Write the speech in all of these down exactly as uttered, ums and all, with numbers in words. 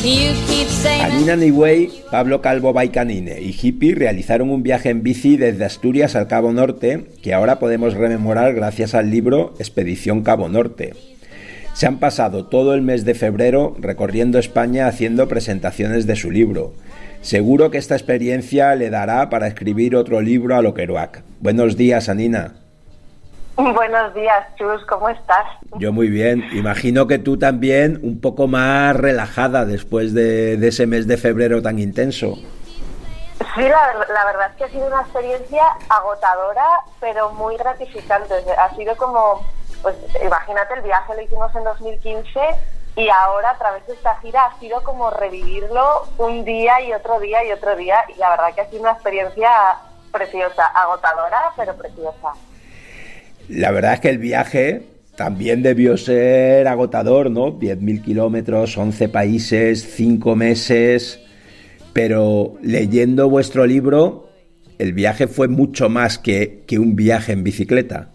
Anina Niwei, Pablo Calvo Baicanine y Hippie realizaron un viaje en bici desde Asturias al Cabo Norte, que ahora podemos rememorar gracias al libro Expedición Cabo Norte. Se han pasado todo el mes de febrero recorriendo España haciendo presentaciones de su libro. Seguro que esta experiencia le dará para escribir otro libro a lo Kerouac. Buenos días, Anina. Buenos días, Chus, ¿cómo estás? Yo muy bien. Imagino que tú también un poco más relajada después de, de ese mes de febrero tan intenso. Sí, la, la verdad es que ha sido una experiencia agotadora, pero muy gratificante. Ha sido como, pues imagínate, el viaje lo hicimos en dos mil quince y ahora a través de esta gira ha sido como revivirlo un día y otro día y otro día. Y la verdad que ha sido una experiencia preciosa, agotadora, pero preciosa. La verdad es que el viaje también debió ser agotador, ¿no? diez mil kilómetros, once países, cinco meses, pero leyendo vuestro libro, el viaje fue mucho más que, que un viaje en bicicleta.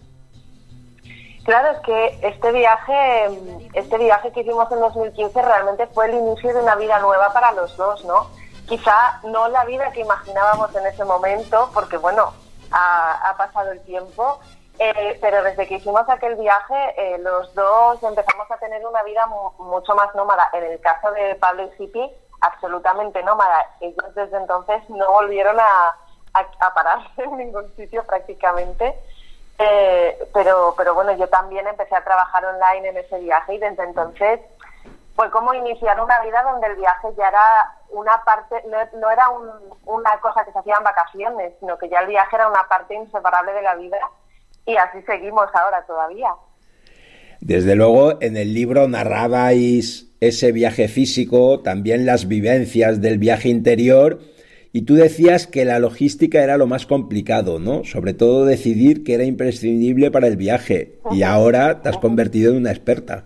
Claro, es que este viaje, este viaje que hicimos en dos mil quince realmente fue el inicio de una vida nueva para los dos, ¿no? Quizá no la vida que imaginábamos en ese momento, porque bueno, ha, ha pasado el tiempo. Eh, pero desde que hicimos aquel viaje, eh, los dos empezamos a tener una vida mu- mucho más nómada. En el caso de Pablo y Hippie, absolutamente nómada. Ellos desde entonces no volvieron a, a, a parar en ningún sitio prácticamente. Eh, pero, pero bueno, yo también empecé a trabajar online en ese viaje y desde entonces fue como iniciar una vida donde el viaje ya era una parte, no, no era un, una cosa que se hacía en vacaciones, sino que ya el viaje era una parte inseparable de la vida. Y así seguimos ahora todavía. Desde luego, en el libro narrabais ese viaje físico, también las vivencias del viaje interior, y tú decías que la logística era lo más complicado, ¿no? Sobre todo decidir que era imprescindible para el viaje, y ahora te has convertido en una experta.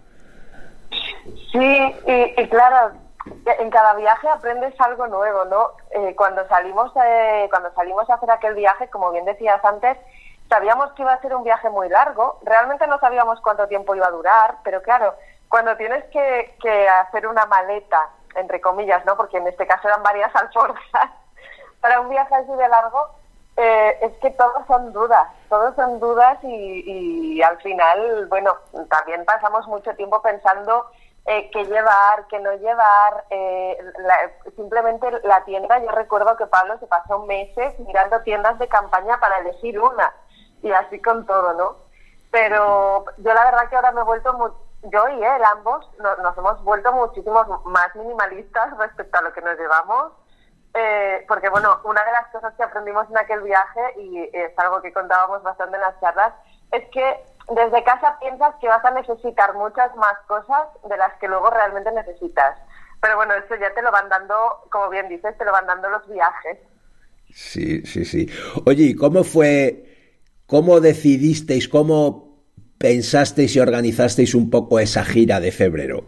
Sí, y, y claro, en cada viaje aprendes algo nuevo, ¿no? Eh, cuando salimos, eh, cuando salimos a hacer aquel viaje, como bien decías antes, sabíamos que iba a ser un viaje muy largo, realmente no sabíamos cuánto tiempo iba a durar, pero claro, cuando tienes que, que hacer una maleta, entre comillas, ¿no? Porque en este caso eran varias alforjas, para un viaje así de largo, eh, es que todos son dudas, todos son dudas y, y al final, bueno, también pasamos mucho tiempo pensando eh, qué llevar, qué no llevar, eh, la, simplemente la tienda, yo recuerdo que Pablo se pasó meses mirando tiendas de campaña para elegir una. Y así con todo, ¿no? Pero yo la verdad que ahora me he vuelto, muy, yo y él, ambos, no, nos hemos vuelto muchísimos más minimalistas respecto a lo que nos llevamos, eh, porque bueno, una de las cosas que aprendimos en aquel viaje, y es algo que contábamos bastante en las charlas, es que desde casa piensas que vas a necesitar muchas más cosas de las que luego realmente necesitas. Pero bueno, eso ya te lo van dando, como bien dices, te lo van dando los viajes. Sí, sí, sí. Oye, ¿y cómo fue... ¿Cómo decidisteis, cómo pensasteis y organizasteis un poco esa gira de febrero?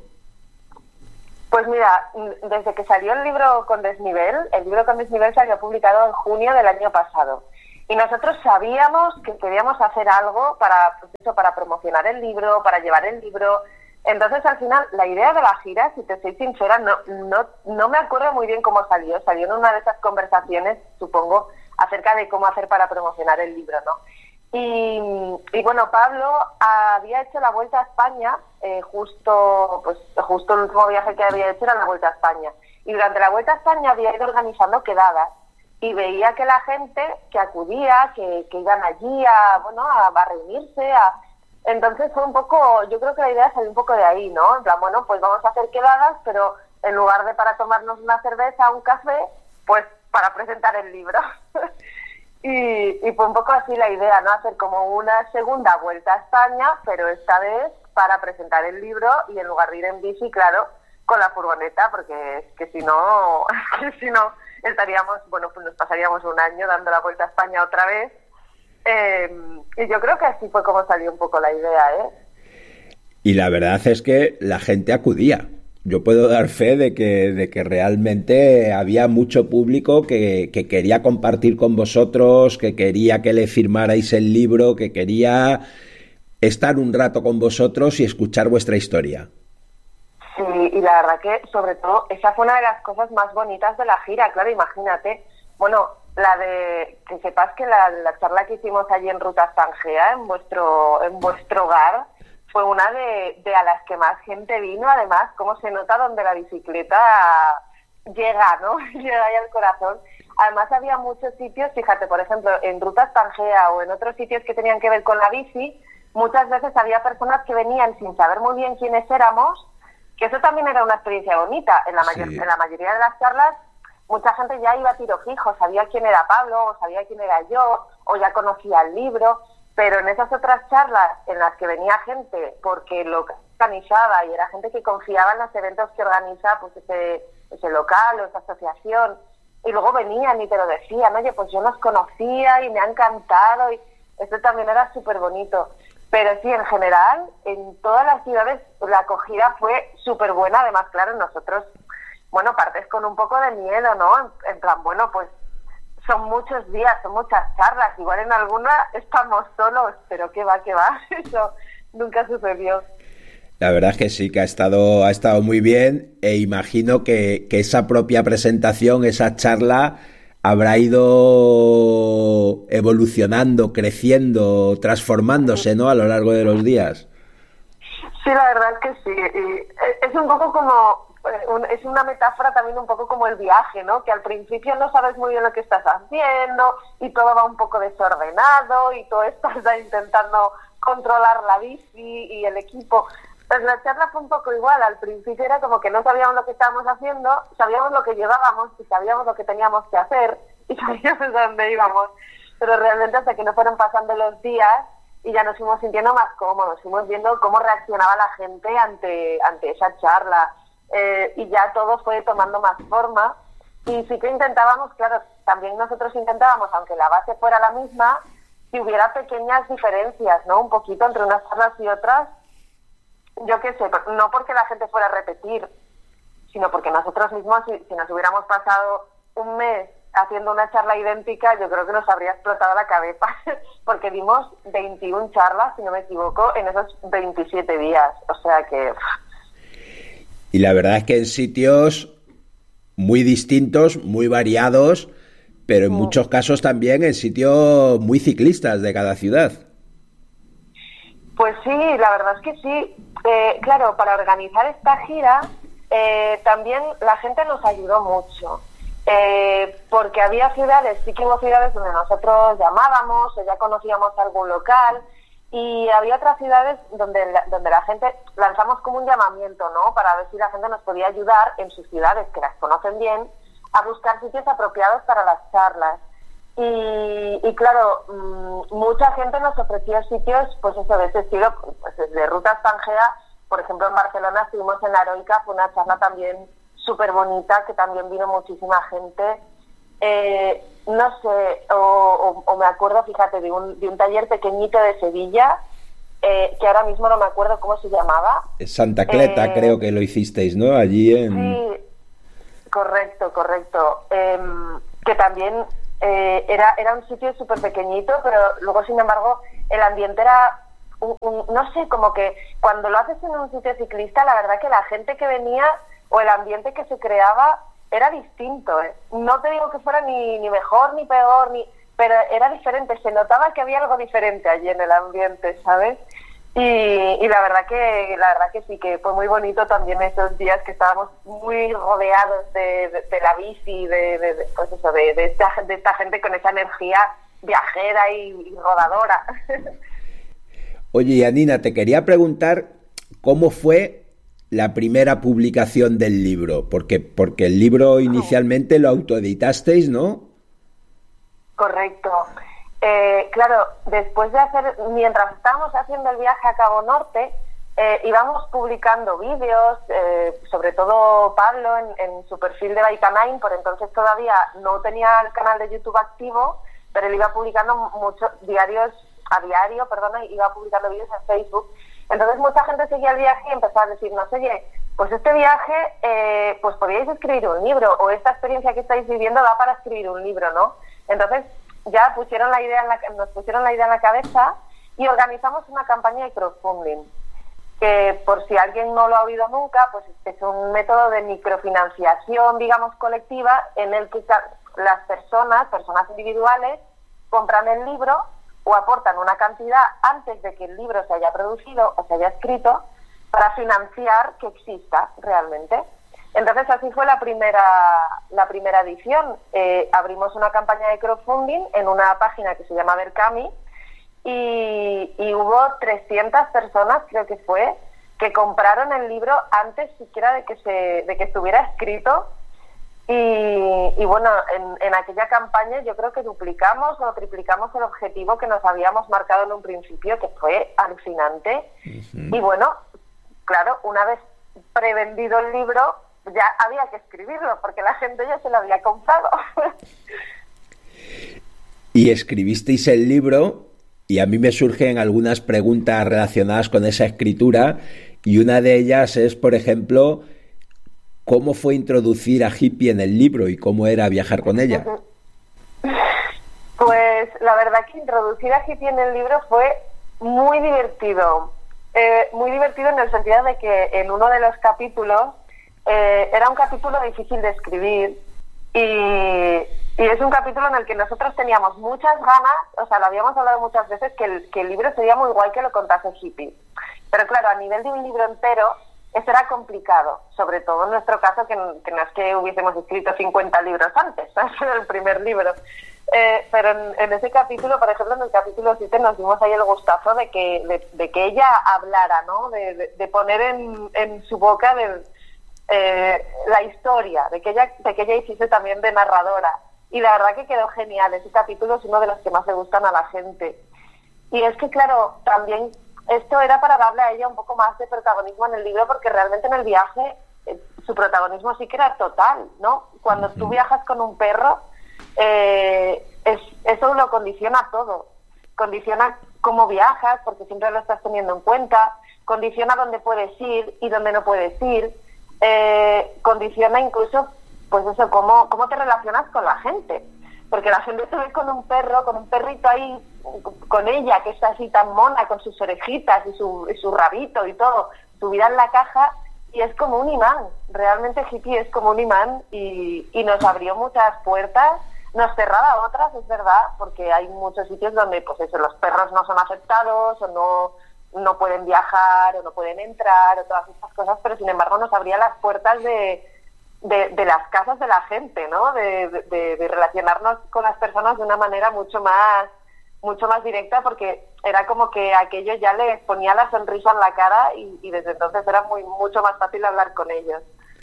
Pues mira, desde que salió el libro Con Desnivel, el libro Con Desnivel salió publicado en junio del año pasado. Y nosotros sabíamos que queríamos hacer algo para, pues eso, para promocionar el libro, para llevar el libro. Entonces, al final, la idea de la gira, si te soy sincera, no, no, no me acuerdo muy bien cómo salió. Salió en una de esas conversaciones, supongo, acerca de cómo hacer para promocionar el libro, ¿no? Y, y bueno, Pablo había hecho la Vuelta a España, eh, justo pues justo el último viaje que había hecho era la Vuelta a España. Y durante la Vuelta a España había ido organizando quedadas y veía que la gente que acudía, que, que iban allí a, bueno, a, a reunirse, a... entonces fue un poco, yo creo que la idea salió un poco de ahí, ¿no? En plan, bueno, pues vamos a hacer quedadas, pero en lugar de para tomarnos una cerveza o un café, pues para presentar el libro. Y, y fue un poco así la idea, ¿no? Hacer como una segunda vuelta a España, pero esta vez para presentar el libro y en lugar de ir en bici, claro, con la furgoneta, porque es que si no, es que si no estaríamos, bueno, pues nos pasaríamos un año dando la vuelta a España otra vez. Eh, y yo creo que así fue como salió un poco la idea, ¿eh? Y la verdad es que la gente acudía. Yo puedo dar fe de que, de que realmente había mucho público que, que quería compartir con vosotros, que quería que le firmarais el libro, que quería estar un rato con vosotros y escuchar vuestra historia. Sí, y la verdad que, sobre todo, esa fue una de las cosas más bonitas de la gira. Claro, imagínate, bueno, la de que sepas que la, la charla que hicimos allí en Rutas Pangea, en vuestro en vuestro hogar, fue una de, de a las que más gente vino. Además, cómo se nota donde la bicicleta llega, ¿no? Llega ahí al corazón. Además, había muchos sitios, fíjate, por ejemplo, en Rutas Pangea o en otros sitios que tenían que ver con la bici, muchas veces había personas que venían sin saber muy bien quiénes éramos, que eso también era una experiencia bonita. En la, mayor, sí. en la mayoría de las charlas, mucha gente ya iba a tiro fijo, sabía quién era Pablo, o sabía quién era yo, o ya conocía el libro, pero en esas otras charlas en las que venía gente porque lo organizaba y era gente que confiaba en los eventos que organiza pues ese, ese local o esa asociación, y luego venían y te lo decían, oye, pues yo los conocía y me ha encantado, y esto también era súper bonito. Pero sí, en general, en todas las ciudades la acogida fue súper buena. Además, claro, nosotros, bueno, partes con un poco de miedo, ¿no? En, en plan, bueno, pues son muchos días, son muchas charlas. Igual en alguna estamos solos, pero qué va, qué va. Eso nunca sucedió. La verdad es que sí, que ha estado, ha estado muy bien, e imagino que, que esa propia presentación, esa charla, habrá ido evolucionando, creciendo, transformándose, ¿no?, a lo largo de los días. Sí, la verdad es que sí. Y es un poco como, es una metáfora también un poco como el viaje, ¿no? Que al principio no sabes muy bien lo que estás haciendo y todo va un poco desordenado y tú estás ahí intentando controlar la bici y el equipo. Pues la charla fue un poco igual. Al principio era como que no sabíamos lo que estábamos haciendo, sabíamos lo que llevábamos y sabíamos lo que teníamos que hacer y sabíamos a dónde íbamos, pero realmente hasta que no fueron pasando los días y ya nos fuimos sintiendo más cómodos, fuimos viendo cómo reaccionaba la gente ante, ante esa charla, eh, y ya todo fue tomando más forma. Y sí que intentábamos, claro, también nosotros intentábamos, aunque la base fuera la misma, si hubiera pequeñas diferencias, ¿no? Un poquito entre unas charlas y otras. Yo qué sé, no porque la gente fuera a repetir, sino porque nosotros mismos, si, si nos hubiéramos pasado un mes haciendo una charla idéntica, yo creo que nos habría explotado la cabeza, porque dimos veintiuna charlas, si no me equivoco, en esos veintisiete días, o sea que... Y la verdad es que en sitios muy distintos, muy variados, pero en mm. muchos casos también en sitios muy ciclistas de cada ciudad. Pues sí, la verdad es que sí. Eh, claro, para organizar esta gira eh, también la gente nos ayudó mucho, eh, porque había ciudades, sí que hubo ciudades donde nosotros llamábamos o ya conocíamos algún local, y había otras ciudades donde la, donde la gente lanzamos como un llamamiento, ¿no?, para ver si la gente nos podía ayudar en sus ciudades, que las conocen bien, a buscar sitios apropiados para las charlas. Y, y claro, mmm, mucha gente nos ofreció sitios, pues eso, de ese estilo, pues desde Rutas Pangea. Por ejemplo, en Barcelona estuvimos en la Heroica, fue una charla también súper bonita, que también vino muchísima gente. Eh, no sé, o, o, o me acuerdo, fíjate, de un, de un taller pequeñito de Sevilla, eh, que ahora mismo no me acuerdo cómo se llamaba. Santa Cleta, eh, creo que lo hicisteis, ¿no? Allí en... Sí, correcto, correcto. Eh, que también... Eh, era, era un sitio súper pequeñito, pero luego, sin embargo, el ambiente era, un, un, no sé, como que cuando lo haces en un sitio ciclista, la verdad que la gente que venía o el ambiente que se creaba era distinto, ¿eh? No te digo que fuera ni, ni mejor ni peor, ni pero era diferente, se notaba que había algo diferente allí en el ambiente, ¿sabes? Y, y la verdad que la verdad que sí, que fue muy bonito también esos días que estábamos muy rodeados de, de, de la bici, de, de, de pues eso, de, de, esta, de esta gente con esa energía viajera y, y rodadora. Oye, Yanina, te quería preguntar cómo fue la primera publicación del libro, porque porque el libro inicialmente lo autoeditasteis, ¿no? Correcto. Eh, claro, después de hacer, mientras estábamos haciendo el viaje a Cabo Norte, eh, íbamos publicando vídeos, eh, sobre todo Pablo en, en su perfil de Baikamine. Por entonces todavía no tenía el canal de YouTube activo, pero él iba publicando muchos diarios, a diario, perdona, iba publicando vídeos en Facebook. Entonces mucha gente seguía el viaje y empezó a decirnos, oye, pues este viaje, eh, pues podríais escribir un libro, o esta experiencia que estáis viviendo da para escribir un libro, ¿no? Entonces ya pusieron la idea en la, nos pusieron la idea en la cabeza y organizamos una campaña de crowdfunding. que por si alguien no lo ha oído nunca, pues es un método de microfinanciación, digamos, colectiva, en el que las personas, personas individuales, compran el libro o aportan una cantidad antes de que el libro se haya producido o se haya escrito para financiar que exista realmente. Entonces así fue la primera la primera edición. Eh, abrimos una campaña de crowdfunding en una página que se llama Berkami y, y hubo trescientas personas, creo que fue, que compraron el libro antes siquiera de que se de que estuviera escrito. Y, y bueno, en, en aquella campaña yo creo que duplicamos o triplicamos el objetivo que nos habíamos marcado en un principio, que fue alucinante. Uh-huh. Y bueno, claro, una vez prevendido el libro, ya había que escribirlo, porque la gente ya se lo había comprado. Y escribisteis el libro, y a mí me surgen algunas preguntas relacionadas con esa escritura, y una de ellas es, por ejemplo, ¿cómo fue introducir a Hippie en el libro y cómo era viajar con ella? Pues la verdad que introducir a Hippie en el libro fue muy divertido. Eh, muy divertido en el sentido de que en uno de los capítulos eh, era un capítulo difícil de escribir y, y es un capítulo en el que nosotros teníamos muchas ganas, o sea, lo habíamos hablado muchas veces, que el, que el libro sería muy guay que lo contase Hippie. Pero claro, a nivel de un libro entero, eso era complicado, sobre todo en nuestro caso, que, que no es que hubiésemos escrito cincuenta libros antes, ¿sabes? Era el primer libro. Eh, pero en, en ese capítulo, por ejemplo, en el capítulo siete nos dimos ahí el gustazo de que de, de que ella hablara, ¿no? De, de, de poner en, en su boca de, eh, la historia, de que ella de que ella hiciese también de narradora. Y la verdad que quedó genial. Ese capítulo es uno de los que más le gustan a la gente. Y es que, claro, también esto era para darle a ella un poco más de protagonismo en el libro, porque realmente en el viaje eh, su protagonismo sí que era total, ¿no? Cuando tú viajas con un perro, eh, es, eso lo condiciona todo. Condiciona cómo viajas, porque siempre lo estás teniendo en cuenta, condiciona dónde puedes ir y dónde no puedes ir, eh, condiciona incluso, pues eso, cómo, cómo te relacionas con la gente. Porque la gente te ve con un perro, con un perrito ahí, con ella, que está así tan mona, con sus orejitas y su, y su rabito y todo, subida en la caja, y es como un imán. Realmente Hippie es como un imán y, y nos abrió muchas puertas, nos cerraba otras, es verdad, porque hay muchos sitios donde, pues eso, los perros no son aceptados, o no, no pueden viajar, o no pueden entrar, o todas estas cosas, pero sin embargo nos abría las puertas de... De, de las casas de la gente, ¿no? De, de, de relacionarnos con las personas de una manera mucho más mucho más directa, porque era como que aquello ya les ponía la sonrisa en la cara y, y desde entonces era muy mucho más fácil hablar con ellos.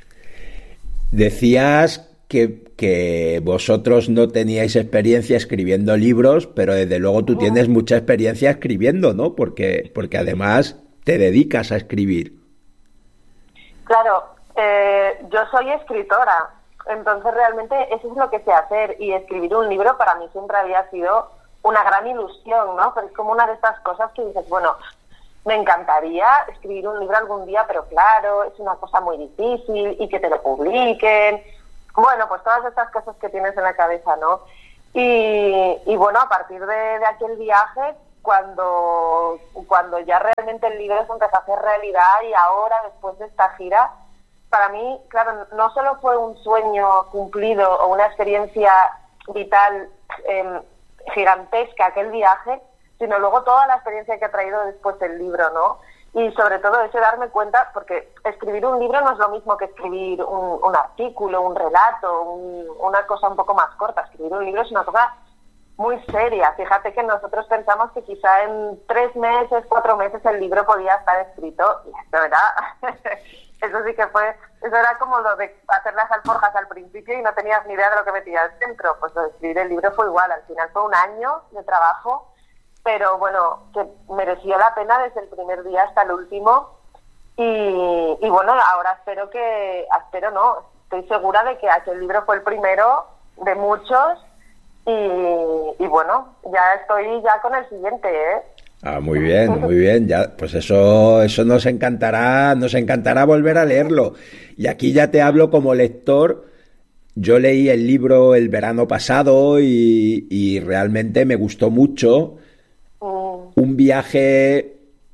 Decías que, que vosotros no teníais experiencia escribiendo libros, pero desde luego tú tienes mucha experiencia escribiendo, ¿no? Porque, porque además te dedicas a escribir. Claro. Eh, yo soy escritora, entonces realmente eso es lo que sé hacer, y escribir un libro para mí siempre había sido una gran ilusión, ¿no? Pero es como una de estas cosas que dices, bueno, me encantaría escribir un libro algún día, pero claro, es una cosa muy difícil y que te lo publiquen, bueno, pues todas estas cosas que tienes en la cabeza, ¿no? Y, y bueno, a partir de, de aquel viaje, cuando, cuando ya realmente el libro se empezó a hacer realidad, y ahora, después de esta gira, para mí, claro, no solo fue un sueño cumplido o una experiencia vital eh, gigantesca aquel viaje, sino luego toda la experiencia que ha traído después el libro, ¿no? Y sobre todo eso, darme cuenta, porque escribir un libro no es lo mismo que escribir un, un artículo, un relato, un, una cosa un poco más corta. Escribir un libro es una cosa muy seria. Fíjate que nosotros pensamos que quizá en tres meses, cuatro meses el libro podía estar escrito, y esto era... Eso sí que fue, eso era como lo de hacer las alforjas al principio y no tenías ni idea de lo que metías dentro. Pues lo de escribir el libro fue igual, al final fue un año de trabajo, pero bueno, que mereció la pena desde el primer día hasta el último. Y, y bueno, ahora espero que, espero no, estoy segura de que aquel libro fue el primero de muchos y, y bueno, ya estoy ya con el siguiente, ¿eh? Ah, muy bien, muy bien, ya, pues eso, eso nos encantará, nos encantará volver a leerlo. Y aquí ya te hablo como lector. Yo leí el libro el verano pasado y, y realmente me gustó mucho. Un viaje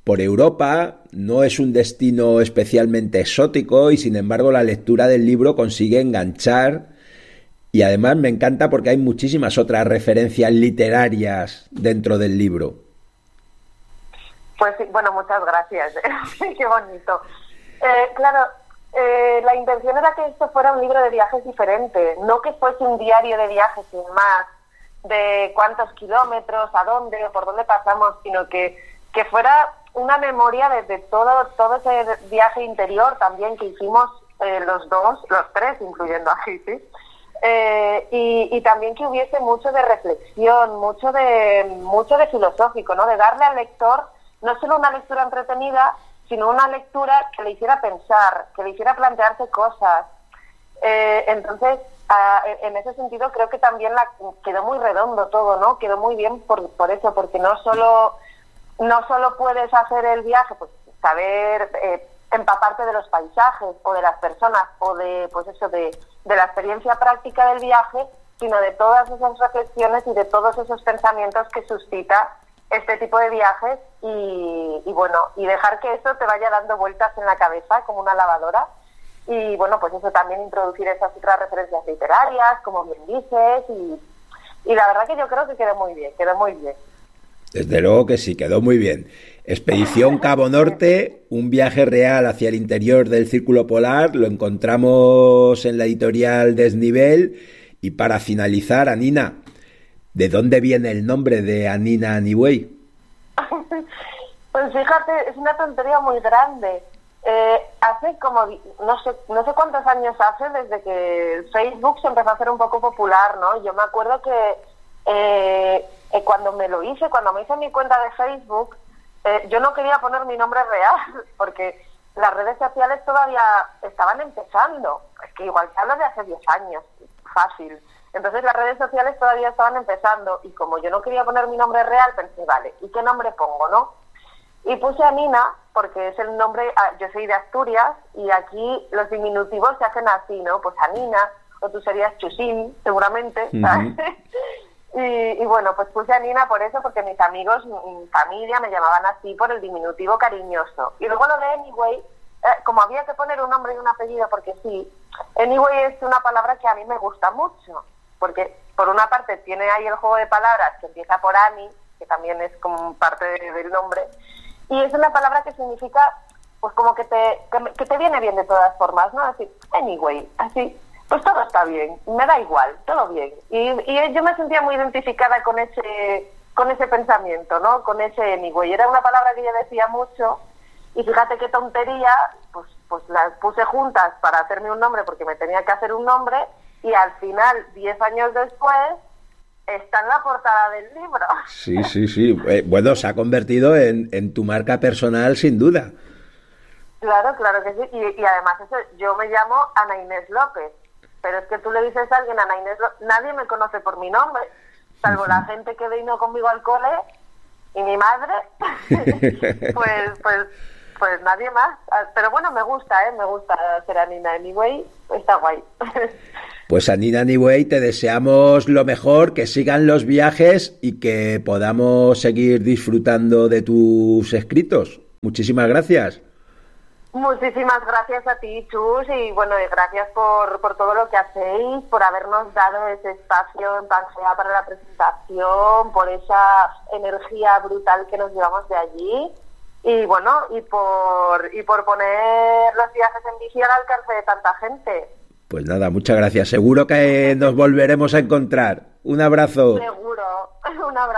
por Europa, no es un destino especialmente exótico y sin embargo la lectura del libro consigue enganchar y además me encanta porque hay muchísimas otras referencias literarias dentro del libro. Pues sí, bueno, muchas gracias. Qué bonito. Eh, claro, eh, la intención era que esto fuera un libro de viajes diferente, no que fuese un diario de viajes sin más, de cuántos kilómetros, a dónde o por dónde pasamos, sino que, que fuera una memoria de, de todo, todo ese viaje interior también que hicimos eh, los dos, los tres, incluyendo a Hippie, eh, y, y también que hubiese mucho de reflexión, mucho de, mucho de filosófico, ¿no? De darle al lector no solo una lectura entretenida, sino una lectura que le hiciera pensar, que le hiciera plantearse cosas. Eh, entonces, a, en ese sentido, creo que también la, quedó muy redondo todo, ¿no? Quedó muy bien por, por eso, porque no solo, no solo puedes hacer el viaje, pues saber eh, empaparte de los paisajes o de las personas o de, pues eso, de, de la experiencia práctica del viaje, sino de todas esas reflexiones y de todos esos pensamientos que suscita este tipo de viajes y, y bueno, y dejar que eso te vaya dando vueltas en la cabeza como una lavadora y bueno, pues eso también introducir esas otras referencias literarias, como bien dices, y, y la verdad que yo creo que quedó muy bien, quedó muy bien. Desde luego que sí, quedó muy bien. Expedición Cabo Norte, un viaje real hacia el interior del Círculo Polar, lo encontramos en la editorial Desnivel y para finalizar, Anina, ¿de dónde viene el nombre de Anina Anyway? Pues fíjate, es una tontería muy grande. Eh, hace como, no sé, no sé cuántos años hace desde que Facebook se empezó a hacer un poco popular, ¿no? Yo me acuerdo que eh, eh, cuando me lo hice, cuando me hice mi cuenta de Facebook, eh, yo no quería poner mi nombre real, porque las redes sociales todavía estaban empezando. Es que igual te hablo de hace diez años, fácil. Entonces las redes sociales todavía estaban empezando y como yo no quería poner mi nombre real, pensé, vale, ¿y qué nombre pongo, no? Y puse Anina porque es el nombre, yo soy de Asturias y aquí los diminutivos se hacen así, ¿no? Pues Anina, o tú serías Chusín, seguramente, ¿sabes? Uh-huh. y, y bueno, pues puse Anina por eso, porque mis amigos, mi familia me llamaban así por el diminutivo cariñoso. Y luego lo de Anyway, eh, como había que poner un nombre y un apellido, porque sí, Anyway es una palabra que a mí me gusta mucho. Porque por una parte tiene ahí el juego de palabras que empieza por Ani, que también es como parte de, del nombre, y es una palabra que significa, pues como que te que, que te viene bien de todas formas, ¿no? Así, anyway, así, pues todo está bien, me da igual, todo bien. Y, y yo me sentía muy identificada con ese con ese pensamiento, ¿no? Con ese anyway. Era una palabra que yo decía mucho, y fíjate qué tontería, pues, pues las puse juntas para hacerme un nombre, porque me tenía que hacer un nombre, y al final, diez años después, está en la portada del libro. Sí, sí, sí. Eh, bueno, se ha convertido en, en tu marca personal, sin duda. Claro, claro que sí. Y, y además, eso, yo me llamo Ana Inés López. Pero es que tú le dices a alguien Ana Inés López, nadie me conoce por mi nombre, salvo uh-huh. la gente que vino conmigo al cole y mi madre. pues, pues, pues nadie más. Pero bueno, me gusta, ¿eh? Me gusta ser Anina Anyway. Está guay. Pues Anina Anyway, te deseamos lo mejor, que sigan los viajes y que podamos seguir disfrutando de tus escritos. Muchísimas gracias. Muchísimas gracias a ti, Chus, y bueno, y gracias por, por todo lo que hacéis, por habernos dado ese espacio en Pangea para la presentación, por esa energía brutal que nos llevamos de allí, y bueno, y por, y por poner los viajes en bici al alcance de tanta gente. Pues nada, muchas gracias. Seguro que nos volveremos a encontrar. Un abrazo. Seguro. Un abrazo.